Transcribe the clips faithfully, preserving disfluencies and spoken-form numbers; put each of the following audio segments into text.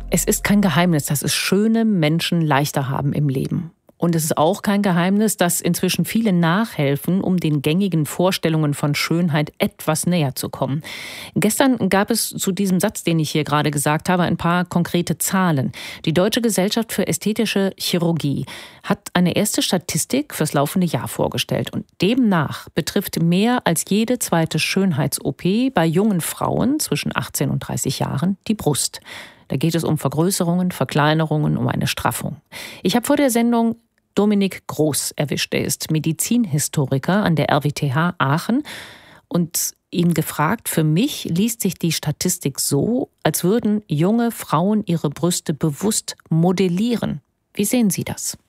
Es ist kein Geheimnis, dass es schöne Menschen leichter haben im Leben. Und es ist auch kein Geheimnis, dass inzwischen viele nachhelfen, um den gängigen Vorstellungen von Schönheit etwas näher zu kommen. Gestern gab es zu diesem Satz, den ich hier gerade gesagt habe, ein paar konkrete Zahlen. Die Deutsche Gesellschaft für ästhetische Chirurgie hat eine erste Statistik fürs laufende Jahr vorgestellt. Und demnach betrifft mehr als jede zweite Schönheits-O P bei jungen Frauen zwischen achtzehn und dreißig Jahren die Brust. Da geht es um Vergrößerungen, Verkleinerungen, um eine Straffung. Ich habe vor der Sendung Dominik Groß erwischt. Er ist Medizinhistoriker an der R W T H Aachen und ihn gefragt, für mich liest sich die Statistik so, als würden junge Frauen ihre Brüste bewusst modellieren. Wie sehen Sie das?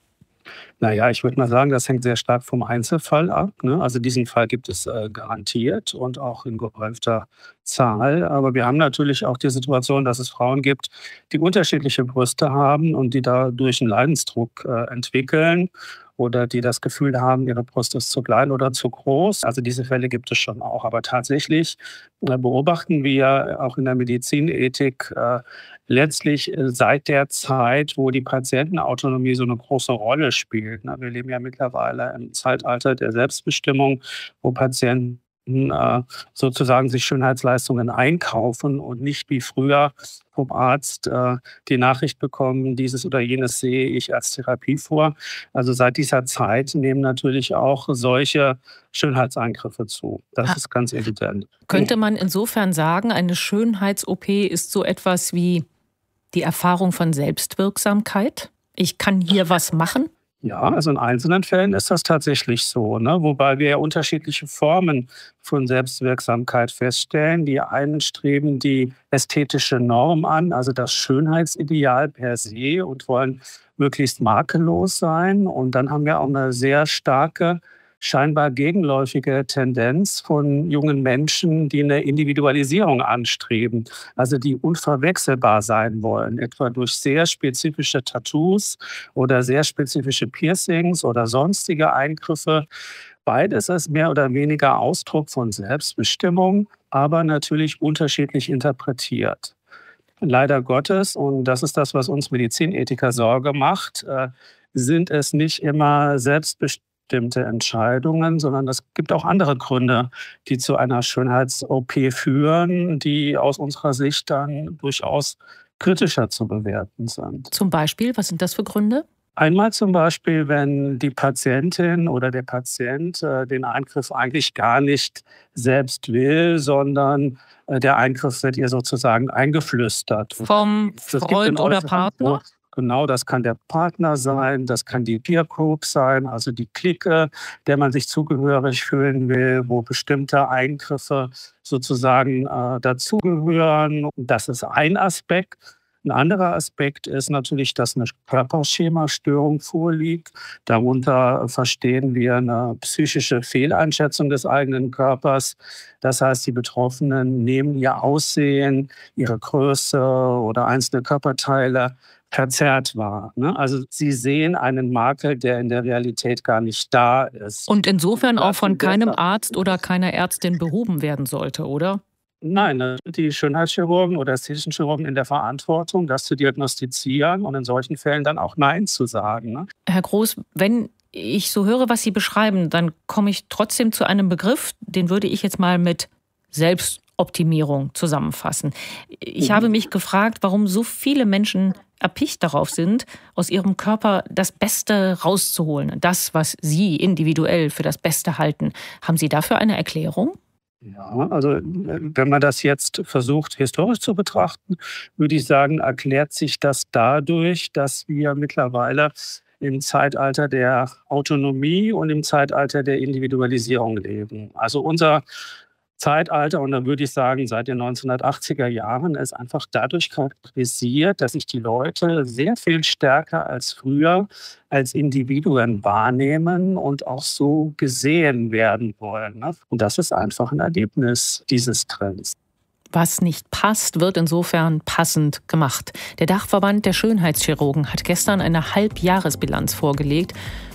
Naja, ich würde mal sagen, das hängt sehr stark vom Einzelfall ab. Ne? Also diesen Fall gibt es äh, garantiert und auch in gehäufter Zahl. Aber wir haben natürlich auch die Situation, dass es Frauen gibt, die unterschiedliche Brüste haben und die dadurch einen Leidensdruck äh, entwickeln oder die das Gefühl haben, ihre Brust ist zu klein oder zu groß. Also diese Fälle gibt es schon auch. Aber tatsächlich äh, beobachten wir auch in der Medizinethik äh, letztlich äh, seit der Zeit, wo die Patientenautonomie so eine große Rolle spielt. Ne? Wir leben ja mittlerweile im Zeitalter der Selbstbestimmung, wo Patienten äh, sozusagen sich Schönheitsleistungen einkaufen und nicht wie früher vom Arzt äh, die Nachricht bekommen, dieses oder jenes sehe ich als Therapie vor. Also seit dieser Zeit nehmen natürlich auch solche Schönheitseingriffe zu. Das Ah. ist ganz evident. Könnte man insofern sagen, eine Schönheits-O P ist so etwas wie die Erfahrung von Selbstwirksamkeit? Ich kann hier was machen? Ja, also in einzelnen Fällen ist das tatsächlich so, ne? Wobei wir ja unterschiedliche Formen von Selbstwirksamkeit feststellen. Die einen streben die ästhetische Norm an, also das Schönheitsideal per se und wollen möglichst makellos sein. Und dann haben wir auch eine sehr starke, scheinbar gegenläufige Tendenz von jungen Menschen, die eine Individualisierung anstreben, also die unverwechselbar sein wollen, etwa durch sehr spezifische Tattoos oder sehr spezifische Piercings oder sonstige Eingriffe. Beides ist mehr oder weniger Ausdruck von Selbstbestimmung, aber natürlich unterschiedlich interpretiert. Leider Gottes, und das ist das, was uns Medizinethiker Sorge macht, äh, sind es nicht immer selbstbestimmte bestimmte Entscheidungen, sondern es gibt auch andere Gründe, die zu einer Schönheits-O P führen, die aus unserer Sicht dann durchaus kritischer zu bewerten sind. Zum Beispiel, was sind das für Gründe? Einmal zum Beispiel, wenn die Patientin oder der Patient äh, den Eingriff eigentlich gar nicht selbst will, sondern äh, der Eingriff wird ihr sozusagen eingeflüstert. Vom Freund oder Partner? Genau, das kann der Partner sein, das kann die Peer Group sein, also die Clique, der man sich zugehörig fühlen will, wo bestimmte Eingriffe sozusagen äh, dazugehören. Das ist ein Aspekt. Ein anderer Aspekt ist natürlich, dass eine Körperschemastörung vorliegt. Darunter verstehen wir eine psychische Fehleinschätzung des eigenen Körpers. Das heißt, die Betroffenen nehmen ihr Aussehen, ihre Größe oder einzelne Körperteile verzerrt wahr. Also sie sehen einen Makel, der in der Realität gar nicht da ist. Und insofern auch von keinem Arzt oder keiner Ärztin behoben werden sollte, oder? Nein, die Schönheitschirurgen oder ästhetischen Chirurgen in der Verantwortung, das zu diagnostizieren und in solchen Fällen dann auch Nein zu sagen. Ne? Herr Groß, wenn ich so höre, was Sie beschreiben, dann komme ich trotzdem zu einem Begriff, den würde ich jetzt mal mit Selbstoptimierung zusammenfassen. Ich mhm. habe mich gefragt, warum so viele Menschen erpicht darauf sind, aus ihrem Körper das Beste rauszuholen. Das, was Sie individuell für das Beste halten. Haben Sie dafür eine Erklärung? Ja, also wenn man das jetzt versucht, historisch zu betrachten, würde ich sagen, erklärt sich das dadurch, dass wir mittlerweile im Zeitalter der Autonomie und im Zeitalter der Individualisierung leben. Also unser Zeitalter, und dann würde ich sagen, seit den neunzehnhundertachtziger Jahren ist einfach dadurch charakterisiert, dass sich die Leute sehr viel stärker als früher als Individuen wahrnehmen und auch so gesehen werden wollen. Und das ist einfach ein Ergebnis dieses Trends. Was nicht passt, wird insofern passend gemacht. Der Dachverband der Schönheitschirurgen hat gestern eine Halbjahresbilanz vorgelegt.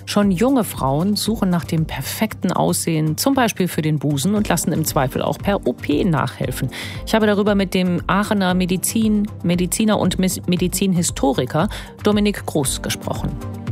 Schon junge Frauen suchen nach dem perfekten Aussehen, zum Beispiel für den Busen, und lassen im Zweifel auch per O P nachhelfen. Ich habe darüber mit dem Aachener Medizin, Mediziner und Medizinhistoriker Dominik Groß gesprochen.